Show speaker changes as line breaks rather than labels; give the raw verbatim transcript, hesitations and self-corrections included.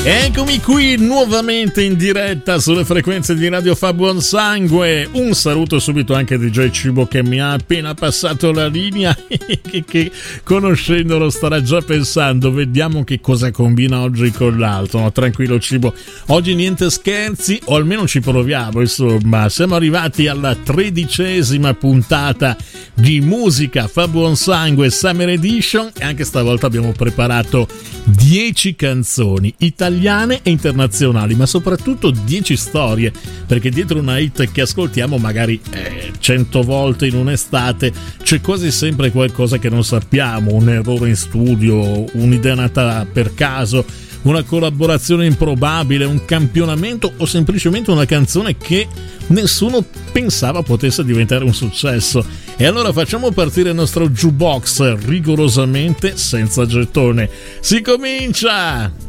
Eccomi qui nuovamente in diretta sulle frequenze di Radio Fa Buon Sangue. Un saluto subito anche a D J Cibo che mi ha appena passato la linea che, che conoscendolo starà già pensando vediamo che cosa combina oggi con l'altro. No, tranquillo Cibo, oggi niente scherzi, o almeno ci proviamo, insomma. Siamo arrivati alla tredicesima puntata di Musica Fa Buon Sangue Summer Edition e anche stavolta abbiamo preparato dieci canzoni italiane e internazionali, ma soprattutto dieci storie, perché dietro una hit che ascoltiamo magari eh, cento volte in un'estate c'è quasi sempre qualcosa che non sappiamo, un errore in studio, un'idea nata per caso, una collaborazione improbabile, un campionamento o semplicemente una canzone che nessuno pensava potesse diventare un successo. E allora facciamo partire il nostro jukebox rigorosamente senza gettone. Si comincia!